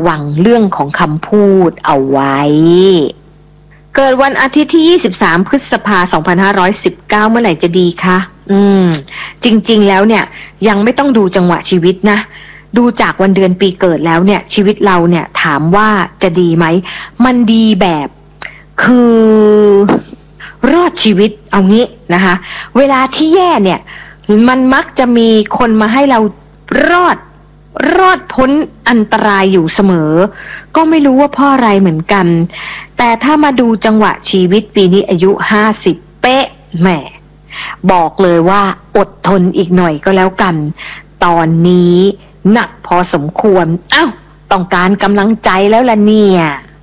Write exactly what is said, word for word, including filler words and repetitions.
วังเรื่องของคำพูดเอาไว้เกิดวันอาทิตย์ที่ยี่สิบสามพฤษภาคมสองพันห้าร้อยสิบเก้าเมื่อไหร่จะดีคะอืมจริงๆแล้วเนี่ยยังไม่ต้องดูจังหวะชีวิตนะดูจากวันเดือนปีเกิดแล้วเนี่ยชีวิตเราเนี่ยถามว่าจะดีไหมมันดีแบบคือรอดชีวิตเอางี้นะคะเวลาที่แย่เนี่ยมันมักจะมีคนมาให้เรารอดรอดพ้นอันตรายอยู่เสมอก็ไม่รู้ว่าเพราะอะไรเหมือนกันแต่ถ้ามาดูจังหวะชีวิตปีนี้อายุห้าสิบเป๊ะแหมบอกเลยว่าอดทนอีกหน่อยก็แล้วกันตอนนี้หนักพอสมควรอ้าวต้องการกำลังใจแล้วล่ะเนี่ย